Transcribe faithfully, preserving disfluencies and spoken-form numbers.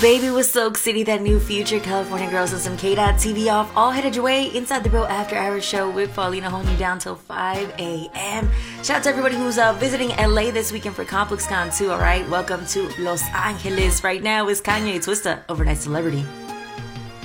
Baby with Soak City, that new Future, California Girls, and some K-Dot-T V off, all headed your way inside the Bro After Hours show with Paulina holding you down till five a.m. Shout out to everybody who's uh, visiting L A this weekend for ComplexCon too, alright? Welcome to Los Angeles. Right now is Kanye Twista, Overnight Celebrity.